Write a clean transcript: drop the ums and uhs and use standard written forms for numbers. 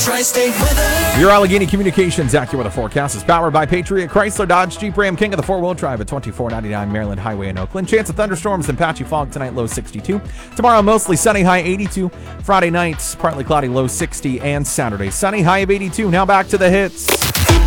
Tri-State weather. Your Allegheny Communications AccuWeather forecast is powered by Patriot Chrysler Dodge Jeep Ram King of the four-wheel drive at 2499 Maryland Highway in Oakland. Chance of thunderstorms and patchy fog tonight, low 62. Tomorrow, mostly sunny, high 82. Friday nights, partly cloudy, low 60. And Saturday, sunny, high of 82. Now back to the hits.